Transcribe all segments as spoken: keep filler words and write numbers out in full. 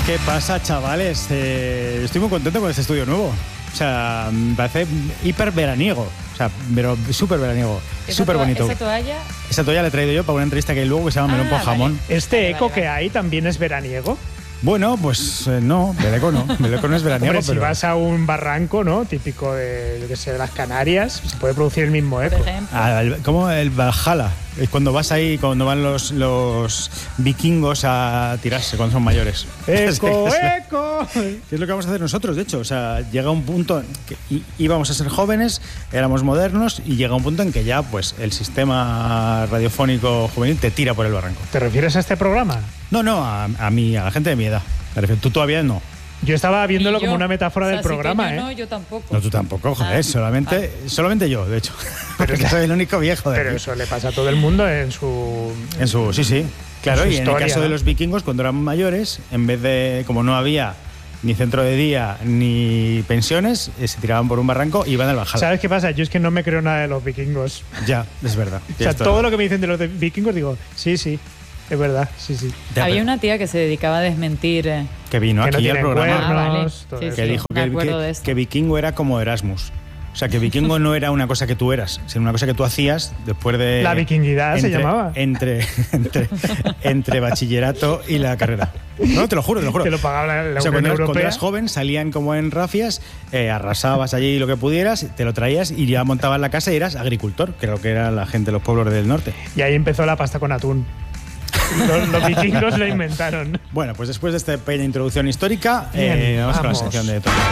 ¿Qué pasa, chavales? Eh, estoy muy contento con este estudio nuevo. O sea, me parece hiper veraniego. O sea, pero súper veraniego. Súper bonito. ¿Esa toalla? Esa toalla la he traído yo para una entrevista que hay luego que se llama Melón Ah, con vale. jamón. ¿Este Vale, eco vale, que vale. hay también es veraniego? Bueno, pues eh, no, Beleco no. Beleco no es veraniego, Hombre, si pero... vas a un barranco, ¿no? Típico de, yo qué sé, de las Canarias, se puede producir el mismo Por eco. ejemplo. Al- como el Valhalla. Es cuando vas ahí, cuando van los, los vikingos a tirarse cuando son mayores. ¡Eco, Es- eco! Es lo que vamos a hacer nosotros, de hecho. O sea, llega un punto en que í- íbamos a ser jóvenes, éramos modernos y llega un punto en que ya pues el sistema radiofónico juvenil te tira por el barranco. ¿Te refieres a este programa? No, no, a, a mí, a la gente de mi edad. Me refiero, tú todavía no. Yo estaba viéndolo Y yo, como una metáfora o sea, del sí que programa, yo ¿eh? No, yo tampoco. No, tú tampoco, joder, Ah, solamente, solamente yo, de hecho. Pero es que soy el único viejo de Pero aquí. eso le pasa a todo el mundo en su... En su, sí, sí. Claro, su y en el historia, caso ¿no? de los vikingos, cuando eran mayores, en vez de, como no había ni centro de día ni pensiones, eh, se tiraban por un barranco y iban al Valhalla. ¿Sabes qué pasa? Yo es que no me creo nada de los vikingos. Ya, es verdad. O sea, todo lo que me dicen de los de vikingos, digo, sí, sí, es verdad, sí, sí. Ya, Había pero- una tía que se dedicaba a desmentir. eh, que vino que no aquí al tienen programa. cuernos, Ah, vale. todo Sí, eso. que sí. dijo me que, acuerdo que- de esto. que vikingo era como Erasmus. O sea, que vikingo no era una cosa que tú eras, sino una cosa que tú hacías después de... La vikinguidad se llamaba. Entre, entre, entre bachillerato y la carrera. No, te lo juro, te lo juro. Que lo pagaba la, la O sea, Unión cuando eras, cuando Europea. eras joven salían como en rafias, eh, arrasabas allí lo que pudieras, te lo traías y ya montabas la casa y eras agricultor, que era lo que era la gente de los pueblos del norte. Y ahí empezó la pasta con atún. Los, los vikingos lo inventaron. Bueno, pues después de esta pequeña introducción histórica, Bien, eh, vamos, con la vamos. sección de todo.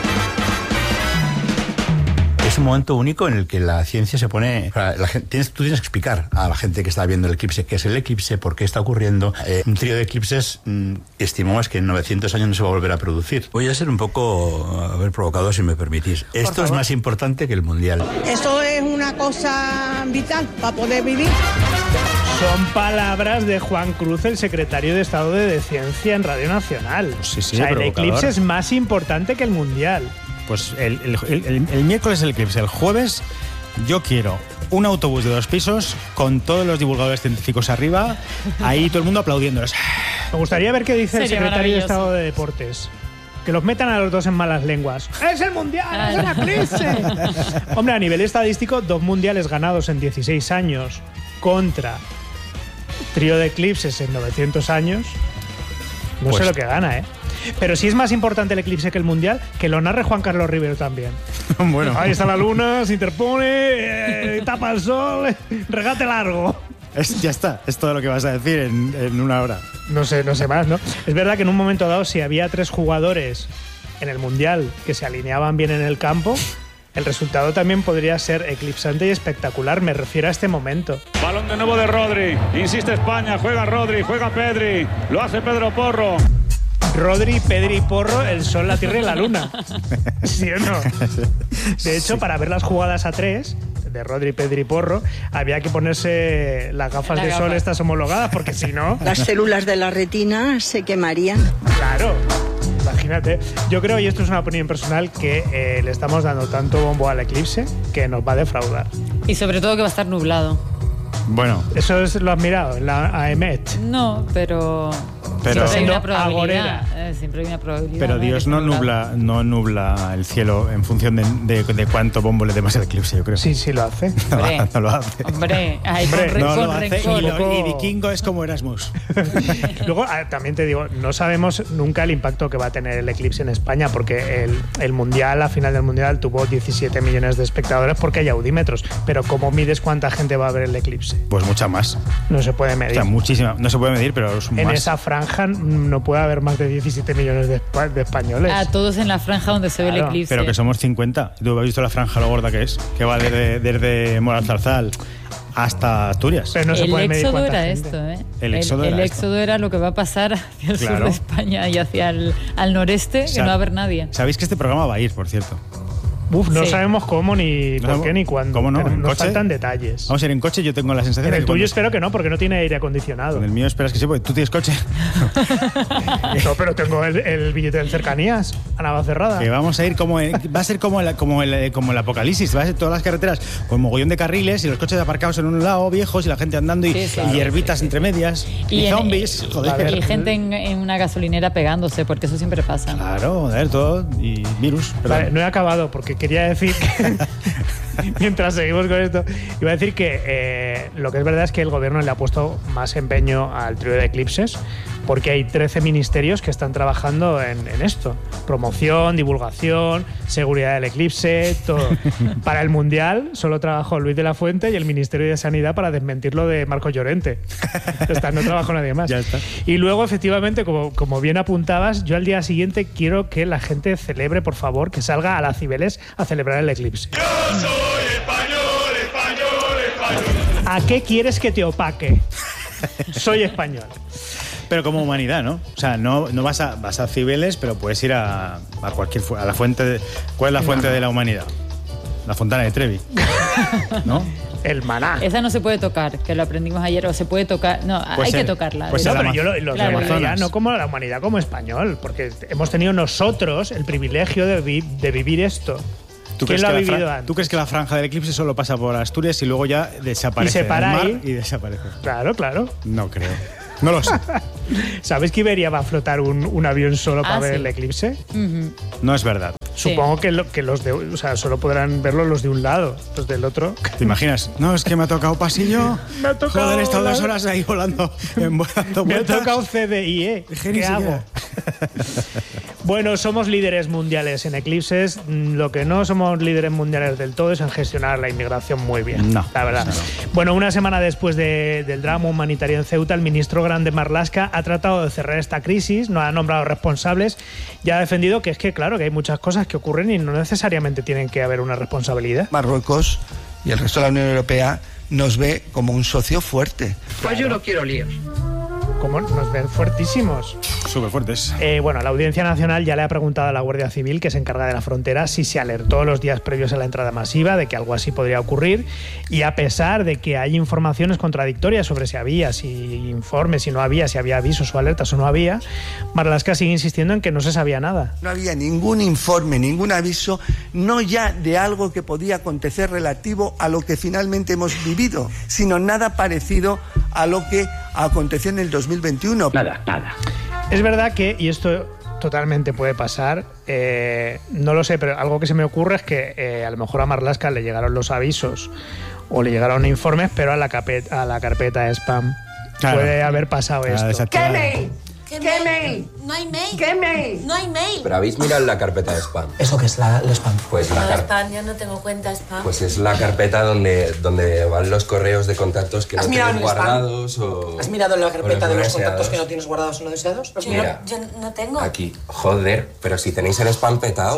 Es un momento único en el que la ciencia se pone... o sea, la gente- tienes, tú tienes que explicar a la gente que está viendo el eclipse qué es el eclipse, por qué está ocurriendo. Eh, un trío de eclipses mm, estimamos que en novecientos años no se va a volver a producir. Voy a ser un poco, a ver, provocado, si me permitís. Esto es más importante que el Mundial. Eso es una cosa vital para poder vivir. Son palabras de Juan Cruz, el secretario de Estado de Ciencia en Radio Nacional. Sí, sí, o sea, el provocador. eclipse es más importante que el Mundial. Pues el, el, el- el miércoles el eclipse, el jueves yo quiero un autobús de dos pisos con todos los divulgadores científicos arriba, ahí todo el mundo aplaudiéndolos. Me gustaría ver qué dice el Sería secretario de maravilloso. Estado de Deportes. Que los metan a los dos en malas lenguas. ¡Es el Mundial! ¡Es el eclipse! Hombre, a nivel estadístico, dos mundiales ganados en dieciséis años contra trío de eclipses en novecientos años. No Pues- sé lo que gana, ¿eh? Pero si es más importante el eclipse que el Mundial, que lo narre Juan Carlos Rivero también. Bueno, Ahí está la luna, se interpone, eh, tapa el sol, regate largo. es- ya está, es todo lo que vas a decir en, en una hora. No sé, no sé más, ¿no? Es verdad que en un momento dado, si había tres jugadores en el Mundial que se alineaban bien en el campo, el resultado también podría ser eclipsante y espectacular. Me refiero a este momento. Balón de nuevo de Rodri. Insiste España. Juega Rodri, juega Pedri. Lo hace Pedro Porro. Rodri, Pedri y Porro, el sol, la tierra y la luna. ¿Sí o no? De hecho, para ver las jugadas a tres de Rodri, Pedri y Porro, había que ponerse las gafas Las de sol gafas. estas homologadas, porque si no... Las células de la retina se quemarían. Claro, imagínate. Yo creo, y esto es una opinión personal, que eh, le estamos dando tanto bombo al eclipse que nos va a defraudar. Y sobre todo que va a estar nublado. Bueno, Eso es, lo has mirado en la A M E T. No, pero. Pero- siempre hay una Siendo probabilidad. agorera. eh, siempre hay una probabilidad. pero ¿no? de Dios que no esté nublado. nubla, no nubla el cielo en función de, de- de cuánto bombo le demos al eclipse, yo creo. Sí, sí lo hace. No, Hombre. no lo hace. Hombre, ay, Hombre, con, re- No con lo hace rencor. y, lo- Luego- y vikingo es como Erasmus. Luego, ah, también te digo, no sabemos nunca el impacto que va a tener el eclipse en España, porque el, el Mundial, a final del Mundial, tuvo diecisiete millones de espectadores porque hay audímetros. Pero ¿cómo mides cuánta gente va a ver el eclipse? Pues mucha más. No se puede O medir. sea, muchísima. No se puede medir, pero es En más. esa franja no puede haber más de diecisiete millones de, espa- de españoles. A todos en la franja donde se ve Claro, el eclipse. Pero que somos cincuenta. ¿Tú has visto la franja lo gorda que es? Que va desde, desde Moralzarzal hasta Asturias. Pero no se el puede medir éxodo cuánta era gente. esto, ¿eh? El éxodo el, era éxodo era lo que va a pasar hacia el sur Claro. de España y hacia el al noreste, O sea, que no va a haber nadie. Sabéis que este programa va a ir, por cierto. Uf, no Sí. sabemos cómo, ni por No, qué, ni cuándo. ¿cómo no? Pero ¿En nos coche? faltan detalles. Vamos a ir en coche, yo tengo la sensación En de el que tuyo cuando- espero que no, porque no tiene aire acondicionado. En el mío esperas que sí, porque tú tienes coche. No, pero tengo el, el billete de cercanías a Navacerrada. Que vamos a ir como en- va a ser como el, como el, como el apocalipsis, va a ser todas las carreteras con mogollón de carriles y los coches aparcados en un lado, viejos, y la gente andando y, Sí, sí. y hierbitas entre medias y, en- zombies, joder. y gente en, en una gasolinera pegándose, porque eso siempre pasa. Claro, joder, todo y virus. pero- Vale, no he acabado porque quería decir que, mientras seguimos con esto, iba a decir que eh, lo que es verdad es que el gobierno le ha puesto más empeño al trío de eclipses, porque hay trece ministerios que están trabajando en, en esto. Promoción, divulgación, seguridad del eclipse, todo. Para el Mundial solo trabajó Luis de la Fuente y el Ministerio de Sanidad para desmentirlo de Marco Llorente. Ya está, no trabajó nadie más. Ya está. Y luego, efectivamente, como, como bien apuntabas, yo al día siguiente quiero que la gente celebre, por favor, que salga a las Cibeles a celebrar el eclipse. ¿A qué quieres que te opaque? Soy español. Pero como humanidad, ¿no? O sea, no, no vas a vas a Cibeles, pero puedes ir a, a cualquier fu- a la fuente de, ¿cuál es la fuente de la humanidad? La Fontana de Trevi. ¿No? El maná. Esa no se puede tocar, que lo aprendimos ayer, o se puede tocar. No, Pues hay el- que tocarla. pues No, el pero Ama- yo lo, lo Claro, digo ya, Amazonas. no como la humanidad, como español, porque hemos tenido nosotros el privilegio de, vi- de vivir esto. ¿Tú ¿Quién crees, lo ha que la vivido fra- antes? ¿Tú crees que la franja del eclipse solo pasa por Asturias y luego ya desaparece Y se para en el mar ahí? y desaparece? Claro, claro. No creo. No lo sé. ¿Sabes que Iberia va a flotar un, un avión solo para Ah, ver sí. el eclipse? Ujú. No es verdad. Sí. Supongo que, lo- que los de, o sea, solo podrán verlo los de un lado, los del otro. ¿Te imaginas? No, es que me ha tocado pasillo. Me ha tocado Joder, he estado dos la- horas ahí volando, en, dando Me ha vueltas. tocado C D I, ¿eh? Es que ni ¿Qué siquiera. hago? Bueno, somos líderes mundiales en eclipses. Mm, Lo que no somos líderes mundiales del todo es en gestionar la inmigración muy bien. No, la verdad. eso Bueno, una semana después de- del drama humanitario en Ceuta, el ministro Grande Marlaska ha tratado de cerrar esta crisis, no ha nombrado responsables y ha defendido que es que, claro, que hay muchas cosas que ocurren y no necesariamente tienen que haber una responsabilidad. Marruecos y el resto de la Unión Europea nos ve como un socio fuerte. Pues yo no quiero líos. Como nos ven fuertísimos. Súper fuertes. Eh, bueno, la Audiencia Nacional ya le ha preguntado a la Guardia Civil, que se encarga de la frontera, si se alertó los días previos a la entrada masiva de que algo así podría ocurrir. Y a pesar de que hay informaciones contradictorias sobre si había, si informes, si no había, si había avisos o alertas o no había, Marlaska sigue insistiendo en que no se sabía nada. No había ningún informe, ningún aviso, no ya de algo que podía acontecer relativo a lo que finalmente hemos vivido, sino nada parecido a lo que aconteció en el dos mil veintiuno. Nada, nada. Es verdad que, y esto totalmente puede pasar, eh, no lo sé, pero algo que se me ocurre es que eh, a lo mejor a Marlaska le llegaron los avisos o le llegaron informes, pero a la, capet- a la carpeta de spam Claro. puede haber pasado Ah, esto. desactivada. ¿Qué, ¿Qué mail? mail? No hay mail. ¿Qué mail? No hay mail. Pero habéis mirado la carpeta de spam. ¿Eso qué es la, el spam? Pues la No, car- spam, yo no tengo cuenta spam. Pues es la carpeta donde, donde van los correos de contactos que ¿Has no mirado tienes en el spam? guardados o... ¿Has mirado en la o carpeta de no los contactos deseados. que no tienes guardados o no deseados? ¿Los yo, mira? Mira. yo no tengo. Aquí, joder, pero si tenéis el spam petado,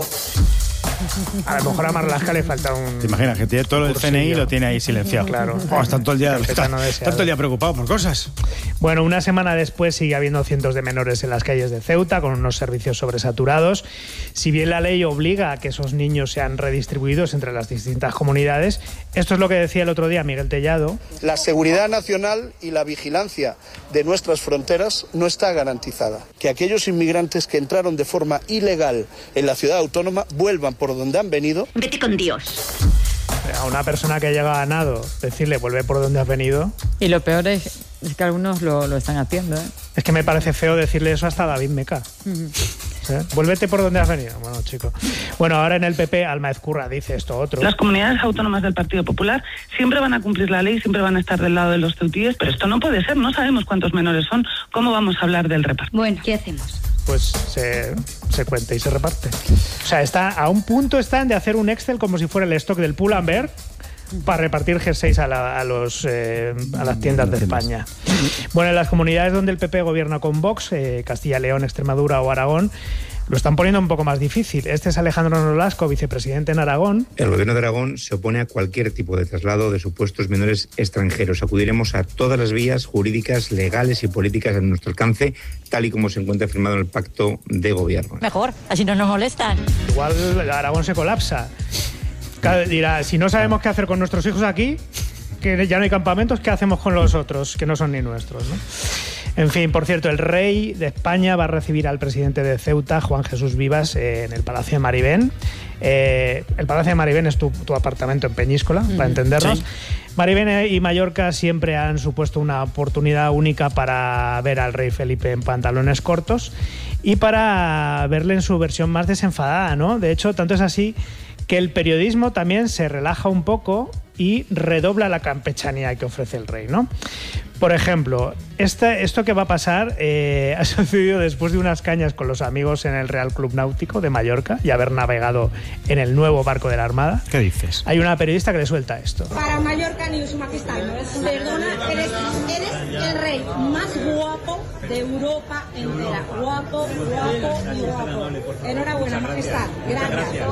A lo mejor a Marlaska le falta un... ¿Te imaginas que tiene todo el C N I y lo tiene ahí silenciado? Claro. Oh, está todo el día, Carpeta está, no está deseada. todo el día preocupado por cosas. Bueno, una semana después sigue habiendo cientos de menores en las calles de Ceuta con unos servicios sobresaturados. Si bien la ley obliga a que esos niños sean redistribuidos entre las distintas comunidades, esto es lo que decía el otro día Miguel Tellado. La seguridad nacional y la vigilancia de nuestras fronteras no está garantizada. Que aquellos inmigrantes que entraron de forma ilegal en la ciudad autónoma vuelvan por donde han venido. Vete con Dios. A una persona que llega a nado, decirle vuelve por donde has venido, Y lo peor es, es que algunos lo, lo están haciendo, ¿eh? es que me parece feo decirle eso hasta a David Meca. ¿Eh? Vuélvete por donde has venido. Bueno, chico. Bueno, ahora en el P P, Alma Ezcurra dice esto otro. Las comunidades autónomas del Partido Popular siempre van a cumplir la ley, siempre van a estar del lado de los ceutíes, pero esto no puede ser, no sabemos cuántos menores son, ¿cómo vamos a hablar del reparto? Bueno, ¿qué hacemos? Pues se, se cuenta y se reparte. O sea, está a un punto están de hacer un Excel como si fuera el stock del Pull&Bear para repartir jerseys a, la- a, los, eh, a las tiendas de España. Bueno, en las comunidades donde el P P gobierna con Vox, eh, Castilla, León, Extremadura o Aragón, lo están poniendo un poco más difícil. Este es Alejandro Nolasco, vicepresidente en Aragón. El gobierno de Aragón se opone a cualquier tipo de traslado de supuestos menores extranjeros. Acudiremos a todas las vías jurídicas, legales y políticas a nuestro alcance, tal y como se encuentra firmado en el pacto de gobierno. Mejor, así no nos molestan. Igual Aragón se colapsa. Dirá, si no sabemos qué hacer con nuestros hijos aquí, que ya no hay campamentos, ¿qué hacemos con los otros, que no son ni nuestros, ¿no? En fin, por cierto, el rey de España va a recibir al presidente de Ceuta, Juan Jesús Vivas, eh, en el Palacio de Maribén. Eh, el Palacio de Maribén es tu, tu apartamento en Peñíscola, mm, para entendernos. Sí. Maribén y Mallorca siempre han supuesto una oportunidad única para ver al rey Felipe en pantalones cortos y para verle en su versión más desenfadada, ¿no? De hecho, tanto es así que el periodismo también se relaja un poco y redobla la campechanía que ofrece el rey, ¿no? Por ejemplo, este, esto que va a pasar eh, ha sucedido después de unas cañas con los amigos en el Real Club Náutico de Mallorca y haber navegado en el nuevo barco de la Armada. ¿Qué dices? Hay una periodista que le suelta esto. Para Mallorca News, Su Majestad, perdona, eres, eres el rey más guapo de Europa entera. Guapo, guapo y guapo. Enhorabuena, Majestad. Gracias.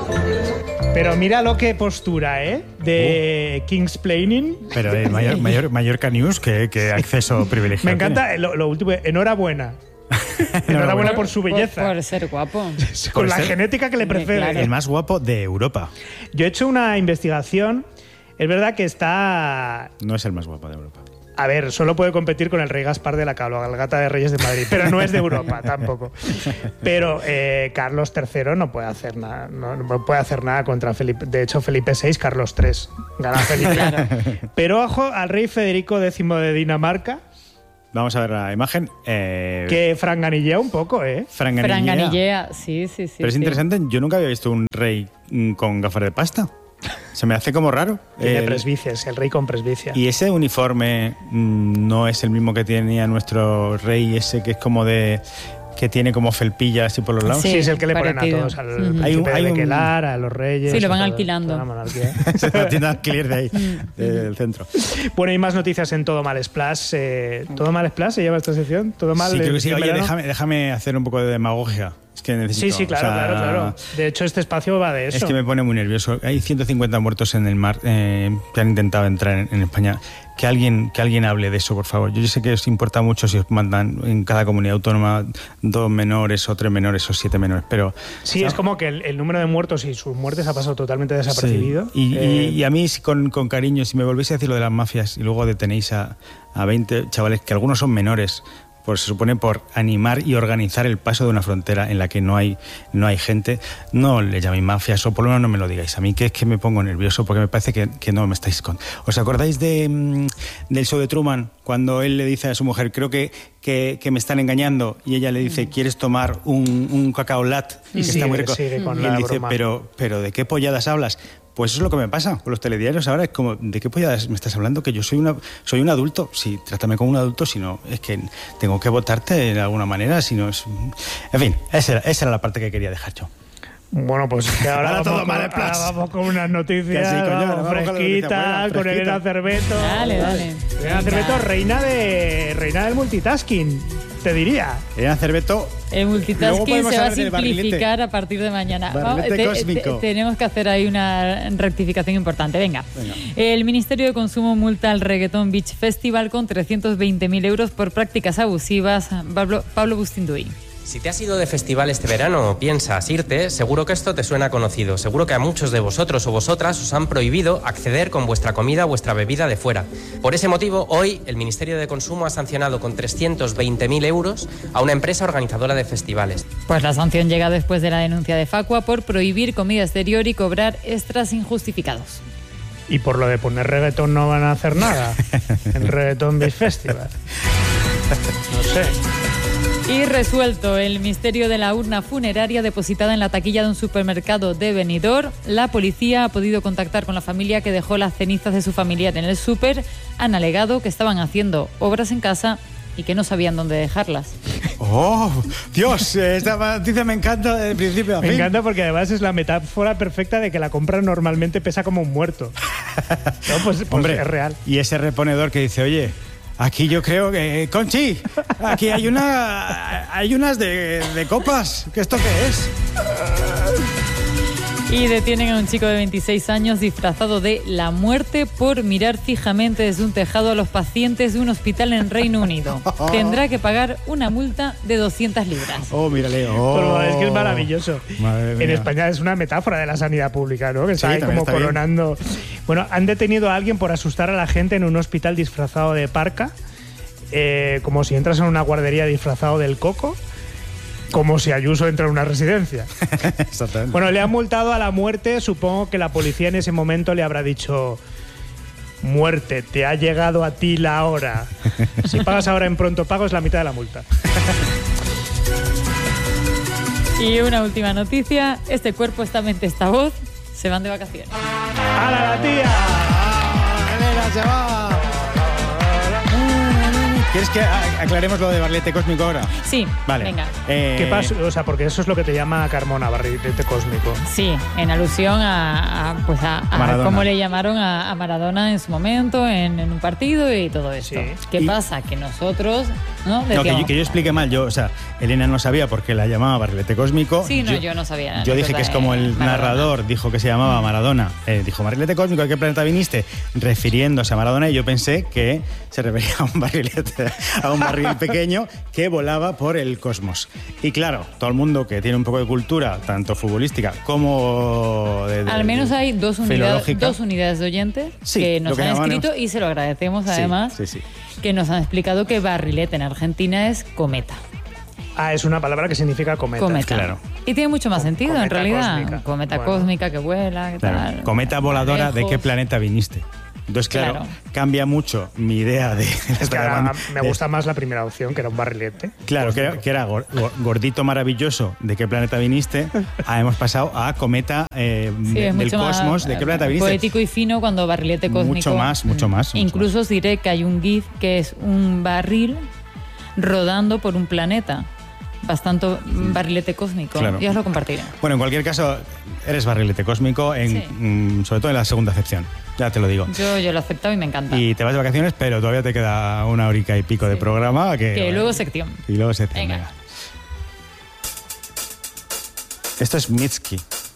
Pero mira lo que postura, ¿eh? De uh. Kingsplaining. Pero eh, Mayor, Mayor, Mallorca News, que, que acceso privilegiado. Me encanta lo, lo último. Enhorabuena. Enhorabuena por su belleza. Por, por ser guapo. Con por la ser, genética que le precede. Claro. El más guapo de Europa. Yo he hecho una investigación. Es verdad que está... No es el más guapo de Europa. A ver, solo puede competir con el rey Gaspar de la cabalgata de Reyes de Madrid, pero no es de Europa tampoco. Pero eh, Carlos tercero no puede hacer nada, no, no puede hacer nada contra Felipe. De hecho, Felipe sexto, Carlos tercero gana Felipe. Claro. Pero ojo al rey Federico décimo de Dinamarca. Vamos a ver la imagen. Eh... Que franganillea un poco, ¿eh? Franganillea. Franganillea, sí, sí, sí. Pero es sí. interesante, yo nunca había visto un rey con gafas de pasta. Se me hace como raro. Tiene el... presbicias, el rey con presbicia. Y ese uniforme mmm, no es el mismo que tenía nuestro rey, ese que es como de... que tiene como felpillas así por los lados. Sí, sí, es el que le ponen a todos, al uh-huh. príncipe hay un, hay de Bequelar, un... a los reyes. Sí, lo van todo, alquilando. Toda la monarquía. Se la tienda alquiler de ahí, del centro. Bueno, hay más noticias en Todo Mal Splash. Eh, ¿Todo Mal Splash se llama esta sección? ¿Todo Mal? Sí, creo que sí. Oye, déjame, déjame hacer un poco de demagogia. Es que necesito, sí, sí, claro, o sea, claro, claro. De hecho, este espacio va de eso. Es que me pone muy nervioso. Hay ciento cincuenta muertos en el mar eh, que han intentado entrar en, en España. Que alguien, que alguien hable de eso, por favor. Yo sé que os importa mucho si os mandan en cada comunidad autónoma dos menores o tres menores o siete menores, pero... Sí, ¿sabes? Es como que el, el número de muertos y sus muertes ha pasado totalmente desapercibido. Sí. Y, eh... y, y a mí, con, con cariño, si me volvéis a decir lo de las mafias y luego detenéis a, a veinte chavales, que algunos son menores... Pues se supone por animar y organizar el paso de una frontera en la que no hay no hay gente, no le llaméis mafias o por lo menos no me lo digáis a mí, que es que me pongo nervioso porque me parece que, que no me estáis con... ¿Os acordáis de, mm, del show de Truman? Cuando él le dice a su mujer, creo que, que, que me están engañando, y ella le dice, ¿quieres tomar un, un cacao lat? Y que sigue, está muy rico. sigue con y la él dice, broma. pero, pero ¿de qué polladas hablas? Pues eso es lo que me pasa con los telediarios ahora. Es como, ¿de qué polladas me estás hablando? Que yo soy una soy un adulto. Sí, trátame como un adulto, si no, es que tengo que votarte de alguna manera, si no es... En fin, esa era, esa era la parte que quería dejar yo. Bueno, pues que ahora, ahora, vamos, todo con, mal, ahora vamos con unas noticias sí, coño, vamos, fresquitas, con Elena Cerveto. Dale, dale. Elena Cerveto, reina, de, reina del multitasking, te diría. Elena Cerveto... El multitasking se va a simplificar a partir de mañana. Vamos, te, te, tenemos que hacer ahí una rectificación importante. Venga. Venga. El Ministerio de Consumo multa al Reggaeton Beach Festival con trescientos veinte mil euros por prácticas abusivas. Pablo, Pablo Bustinduy. Si te has ido de festival este verano o piensas irte, seguro que esto te suena conocido. Seguro que a muchos de vosotros o vosotras os han prohibido acceder con vuestra comida o vuestra bebida de fuera. Por ese motivo, hoy el Ministerio de Consumo ha sancionado con trescientos veinte mil euros a una empresa organizadora de festivales. Pues la sanción llega después de la denuncia de Facua por prohibir comida exterior y cobrar extras injustificados. Y por lo de poner reggaetón no van a hacer nada. El Reggaeton Beach Festival. No sé. Y resuelto el misterio de la urna funeraria depositada en la taquilla de un supermercado de Benidorm. La policía ha podido contactar con la familia que dejó las cenizas de su familiar en el súper. Han alegado que estaban haciendo obras en casa y que no sabían dónde dejarlas. ¡Oh, Dios! Esta noticia me encanta de principio a fin. Me encanta porque además es la metáfora perfecta de que la compra normalmente pesa como un muerto. No, pues, pues Hombre, es real. Y ese reponedor que dice, oye... Aquí yo creo que... Conchi, aquí hay una hay unas de, de copas. ¿Qué esto qué es? Y detienen a un chico de veintiséis años disfrazado de la muerte por mirar fijamente desde un tejado a los pacientes de un hospital en Reino Unido. Tendrá que pagar una multa de doscientas libras. Oh, mírale. Oh. Pero es que es maravilloso. Madre mía. En España es una metáfora de la sanidad pública, ¿no? Que está Sí, ahí también como está bien. coronando. Bueno, han detenido a alguien por asustar a la gente en un hospital disfrazado de parca, eh, como si entras en una guardería disfrazado del coco. Como si Ayuso entra en una residencia. Exactamente. Bueno, le han multado a la muerte. Supongo que la policía en ese momento le habrá dicho: muerte, te ha llegado a ti la hora. Si pagas ahora en pronto pago es la mitad de la multa. Y una última noticia. Este cuerpo, esta mente, esta voz se van de vacaciones. ¡Hala, la tía! ¡Elena se va! ¿Quieres que aclaremos lo de barrilete cósmico ahora? Sí, vale. Venga. Eh, ¿Qué pasa? O sea, porque eso es lo que te llama Carmona, barrilete cósmico. Sí, en alusión a, a, pues a, a Maradona. cómo le llamaron a, a Maradona en su momento, en, en un partido y todo esto. Sí. ¿Qué Y- pasa? Que nosotros, ¿no? No, que Decíamos, yo, que yo explique mal. Yo, o sea, Elena no sabía por qué la llamaba barrilete cósmico. Sí, no, yo no sabía la Yo dije anécdota que es de como el Maradona. narrador dijo que se llamaba Maradona. Eh, dijo, barrilete cósmico, ¿a qué planeta viniste? Refiriéndose a Maradona, y yo pensé que se refería a un barrilete, a un barril pequeño que volaba por el cosmos. Y claro, todo el mundo que tiene un poco de cultura, tanto futbolística como de, de- Al menos hay dos unidades, filológica. dos unidades de oyentes Sí, que lo nos que han llamamos- escrito y se lo agradecemos Sí, además, sí, sí. que nos han explicado que barrilete en Argentina es cometa. Ah, es una palabra que significa cometa. Cometa. Claro. Y tiene mucho más sentido en cometa realidad. cósmica. Cometa Bueno. cósmica que vuela, que Claro. tal. Cometa voladora, ¿de qué Lejos. planeta viniste? Entonces, claro, Claro. cambia mucho mi idea de... Es que ahora me de- gusta más la primera opción, que era un barrilete. Claro, que era, que era gor- gor- gordito maravilloso, ¿de qué planeta viniste? Ah, hemos pasado a cometa eh, Sí, de- es del mucho más, cosmos, ¿de qué planeta eh, viniste? Poético y fino cuando barrilete cósmico. Mucho más, mucho más, mucho Incluso os diré que hay un GIF que es un barril rodando por un planeta. Bastante barrilete cósmico. Claro. Ya os lo compartiré. Bueno, en cualquier caso, eres barrilete cósmico, en, Sí. mm, sobre todo en la segunda acepción, ya te lo digo. Yo, yo lo he aceptado y me encanta. Y te vas de vacaciones, pero todavía te queda una horica y pico de programa. Que, que luego sección. Y luego sección, Venga. venga. Esto es Mitski.